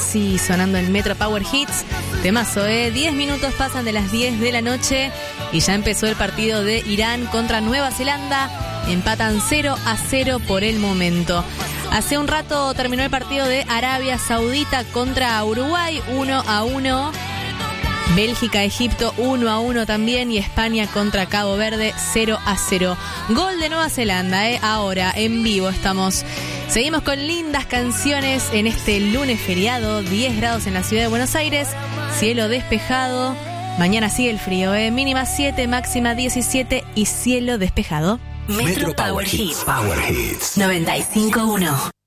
Messi sonando en Metro Power Hits. Temazo, 10 minutos pasan de las 10 de la noche y ya empezó el partido de Irán contra Nueva Zelanda. Empatan 0-0 por el momento. Hace un rato terminó el partido de Arabia Saudita contra Uruguay, 1-1. Bélgica-Egipto 1-1 también y España contra Cabo Verde 0-0. Gol de Nueva Zelanda, ahora en vivo estamos. Seguimos con lindas canciones en este lunes feriado, 10 grados en la ciudad de Buenos Aires, cielo despejado. Mañana sigue el frío, mínima 7, máxima 17 y cielo despejado. Metro Power Hits. 95.1.